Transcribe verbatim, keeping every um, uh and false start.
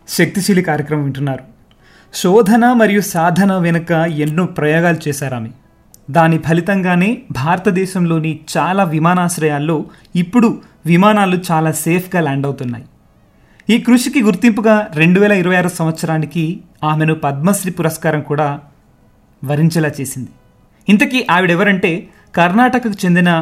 శక్తిశీలి కార్యక్రమం వింటున్నారు. శోధన మరియు సాధన వెనుక ఎన్నో ప్రయోగాలు చేశారు ఆమె. దాని ఫలితంగానే భారతదేశంలోని చాలా విమానాశ్రయాల్లో ఇప్పుడు విమానాలు చాలా సేఫ్గా ల్యాండ్ అవుతున్నాయి. ఈ కృషికి గుర్తింపుగా రెండు వేల ఇరవై ఆరు సంవత్సరానికి ఆమెను పద్మశ్రీ పురస్కారం కూడా వరించేలా చేసింది. ఇంతకీ ఆవిడెవరంటే కర్ణాటకకు చెందిన